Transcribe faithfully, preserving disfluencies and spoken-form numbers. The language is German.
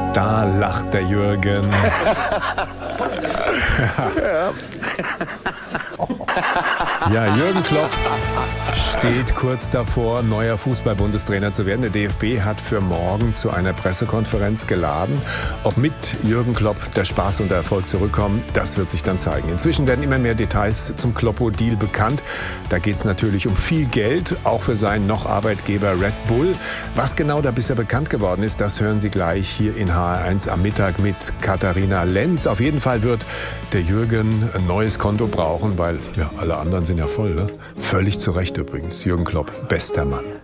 Da lacht der Jürgen. Ja, Jürgen Klopp steht kurz davor, neuer Fußball-Bundestrainer zu werden. Der D F B hat für morgen zu einer Pressekonferenz geladen. Ob mit Jürgen Klopp der Spaß und der Erfolg zurückkommen, das wird sich dann zeigen. Inzwischen werden immer mehr Details zum Kloppo-Deal bekannt. Da geht es natürlich um viel Geld, auch für seinen noch Arbeitgeber Red Bull. Was genau da bisher bekannt geworden ist, das hören Sie gleich hier in H R eins am Mittag mit Katharina Lenz. Auf jeden Fall wird der Jürgen ein neues Konto brauchen, weil ja, alle anderen sind ja voll. Ne? Völlig zu Recht übrigens. Jürgen Klopp, bester Mann.